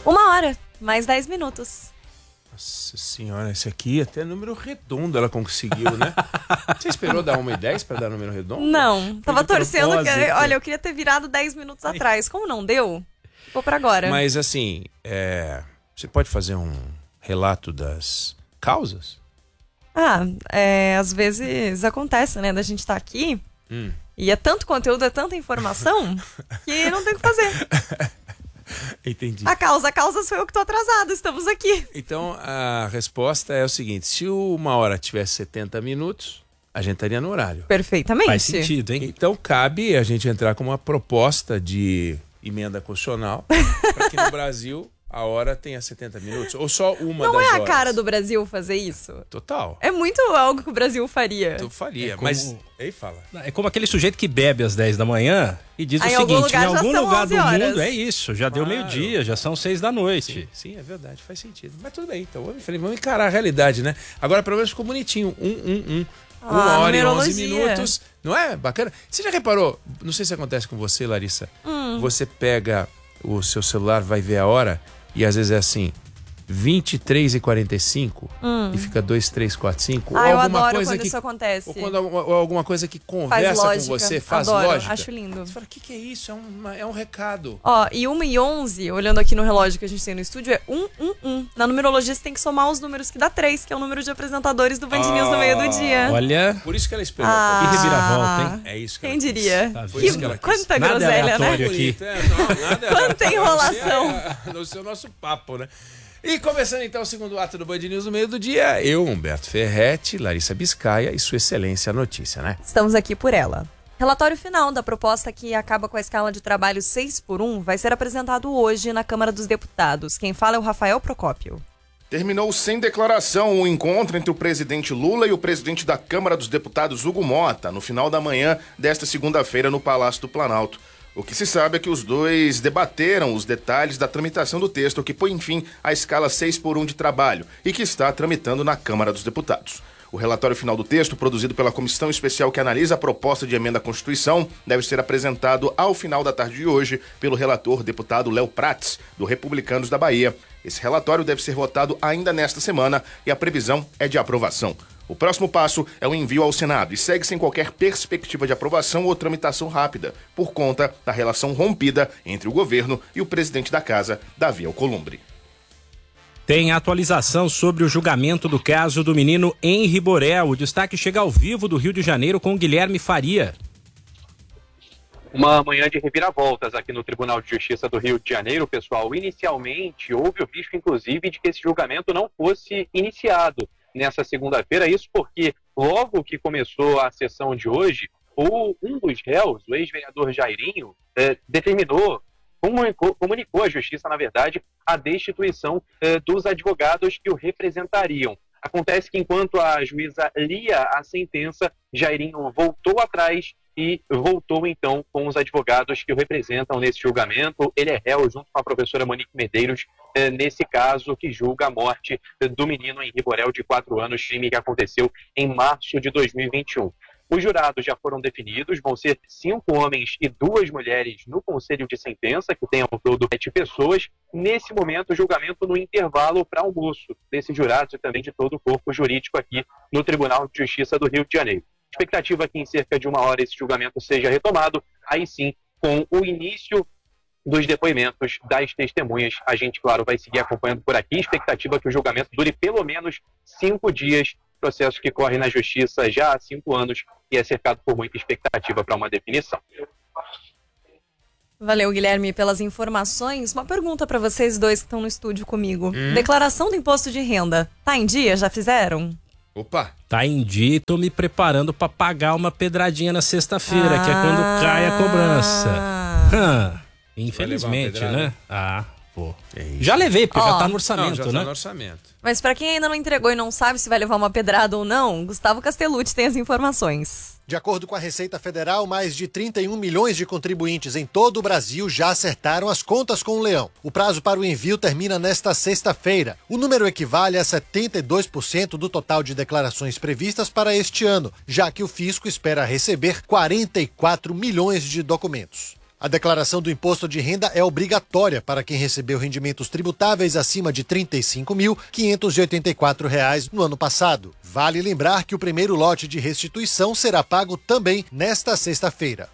1h, mais 10 minutos. Nossa senhora, esse aqui até número redondo ela conseguiu, né? Você esperou dar 1h10 pra dar número redondo? Não, tava torcendo que... propósito. Olha, eu queria ter virado 10 minutos atrás. Como não deu, vou pra agora. Mas assim, você pode fazer um relato das causas? Às vezes acontece, né, da gente estar aqui e é tanto conteúdo, é tanta informação que não tem o que fazer. Entendi. A causa sou eu que tô atrasado, estamos aqui. Então, a resposta é o seguinte: se o 1h tivesse 70 minutos, a gente estaria no horário. Perfeitamente. Faz sentido, hein? Então, cabe a gente entrar com uma proposta de emenda constitucional para que no Brasil a hora tenha 70 minutos. Ou só uma Não das é horas. a cara do Brasil fazer isso? Total. É muito algo que o Brasil faria. Tu faria, como- mas... Aí fala. É como aquele sujeito que bebe às 10 da manhã e diz o Em algum seguinte, lugar em já algum são lugar 11 do horas. mundo é isso, já deu Claro. meio-dia, já são 6 da noite. Sim, é verdade, faz sentido. Mas tudo bem, então. Eu falei, vamos encarar a realidade, né? Agora, pelo menos ficou bonitinho. 1h e 11 numerologia. minutos. Não é? Bacana. Você já reparou? Não sei se acontece com você, Larissa. Você pega o seu celular, vai ver a hora e às vezes é assim... 23h45 e fica 2, 3, 4, 5. Eu adoro quando isso acontece. Ou alguma coisa que conversa com lógica. você, faz Adoro, lógica. acho lindo. Você fala, o que é isso? É um recado. E 1h11, olhando aqui no relógio que a gente tem no estúdio, é 111. Na numerologia você tem que somar os números que dá 3, que é o número de apresentadores do Band News no meio do dia. Olha, Por isso que ela esperou. que reviravolta, hein? É isso que Quem ela quis. diria? Tá Foi vendo? isso que ela quis. Quanta Nada groselha, né? aleatório. aqui. Nada Quanta enrolação. No seu nosso papo, né? E começando então o segundo ato do Band News no meio do dia, eu, Humberto Ferretti, Larissa Biscaia e Sua Excelência a Notícia, né? Estamos aqui por ela. Relatório final da proposta que acaba com a escala de trabalho 6x1 vai ser apresentado hoje na Câmara dos Deputados. Quem fala é o Rafael Procópio. Terminou sem declaração o encontro entre o presidente Lula e o presidente da Câmara dos Deputados, Hugo Mota, no final da manhã desta segunda-feira no Palácio do Planalto. O que se sabe é que os dois debateram os detalhes da tramitação do texto que põe fim à escala 6x1 de trabalho e que está tramitando na Câmara dos Deputados. O relatório final do texto, produzido pela comissão especial que analisa a proposta de emenda à Constituição, deve ser apresentado ao final da tarde de hoje pelo relator deputado Léo Prats, do Republicanos da Bahia. Esse relatório deve ser votado ainda nesta semana e a previsão é de aprovação. O próximo passo é o envio ao Senado e segue sem qualquer perspectiva de aprovação ou tramitação rápida, por conta da relação rompida entre o governo e o presidente da casa, Davi Alcolumbre. Tem atualização sobre o julgamento do caso do menino Henri Borel. O destaque chega ao vivo do Rio de Janeiro com Guilherme Faria. Uma manhã de reviravoltas aqui no Tribunal de Justiça do Rio de Janeiro, pessoal. Inicialmente, houve o risco, inclusive, de que esse julgamento não fosse iniciado nessa segunda-feira. Isso porque, logo que começou a sessão de hoje, um dos réus, o ex-vereador Jairinho, comunicou à Justiça, na verdade, a destituição dos advogados que o representariam. Acontece que, enquanto a juíza lia a sentença, Jairinho voltou atrás e voltou, então, com os advogados que o representam nesse julgamento. Ele é réu, junto com a professora Monique Medeiros, nesse caso que julga a morte do menino Henri Borel, de 4 anos, crime que aconteceu em março de 2021. Os jurados já foram definidos, vão ser 5 homens e 2 mulheres no conselho de sentença, que tem ao todo 7 pessoas. Nesse momento, o julgamento no intervalo para almoço desses jurados e também de todo o corpo jurídico aqui no Tribunal de Justiça do Rio de Janeiro. Expectativa que em cerca de 1 hora esse julgamento seja retomado, aí sim, com o início dos depoimentos das testemunhas. A gente, claro, vai seguir acompanhando por aqui. Expectativa que o julgamento dure pelo menos 5 dias, processo que corre na Justiça já há 5 anos e é cercado por muita expectativa para uma definição. Valeu, Guilherme, pelas informações. Uma pergunta para vocês dois que estão no estúdio comigo. Declaração do imposto de renda, tá em dia? Já fizeram? Opa! Tá em dia e tô me preparando pra pagar uma pedradinha na sexta-feira, que é quando cai a cobrança. Infelizmente, Vai levar uma né? Pô. É isso. Já levei, porque já tá no Não, orçamento, já né? tá no orçamento. Mas para quem ainda não entregou e não sabe se vai levar uma pedrada ou não, Gustavo Castellucci tem as informações. De acordo com a Receita Federal, mais de 31 milhões de contribuintes em todo o Brasil já acertaram as contas com o Leão. O prazo para o envio termina nesta sexta-feira. O número equivale a 72% do total de declarações previstas para este ano, já que o fisco espera receber 44 milhões de documentos. A declaração do imposto de renda é obrigatória para quem recebeu rendimentos tributáveis acima de R$ 35.584 no ano passado. Vale lembrar que o primeiro lote de restituição será pago também nesta sexta-feira.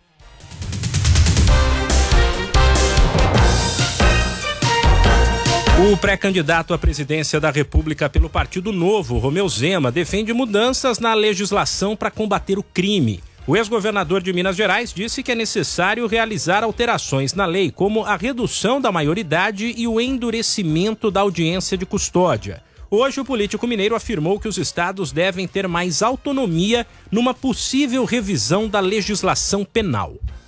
O pré-candidato à presidência da República pelo Partido Novo, Romeu Zema, defende mudanças na legislação para combater o crime. O ex-governador de Minas Gerais disse que é necessário realizar alterações na lei, como a redução da maioridade e o endurecimento da audiência de custódia. Hoje, o político mineiro afirmou que os estados devem ter mais autonomia numa possível revisão da legislação penal.